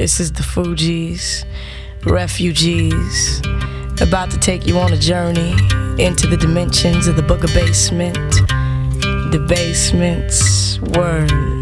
This is the Fugees, refugees, about to take you on a journey into the dimensions of the Booger Basement. The basement's word.